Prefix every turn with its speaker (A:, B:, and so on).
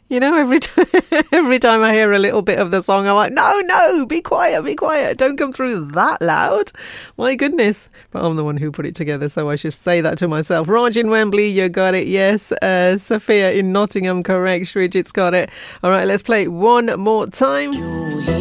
A: You know, every time I hear a little bit of the song, I'm like, no, be quiet. Don't come through that loud. My goodness. But I'm the one who put it together, so I should say that to myself. Raj in Wembley, you got it, yes. Sophia in Nottingham, correct. Bridget's got it. All right, let's play it one more time.